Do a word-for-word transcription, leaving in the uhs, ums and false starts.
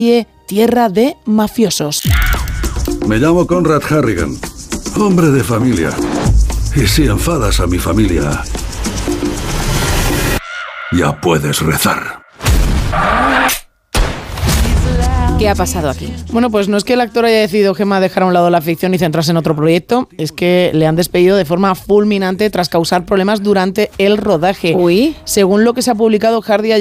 Tierra de mafiosos. Me llamo Conrad Harrigan, hombre de familia. Y si enfadas a mi familia, ya puedes rezar. ¿Qué ha pasado aquí? Bueno, pues no es que el actor haya decidido, Gemma, dejar a un lado la ficción y centrarse en otro proyecto, es que le han despedido de forma fulminante tras causar problemas durante el rodaje. Uy. Según lo que se ha publicado, Hardy ha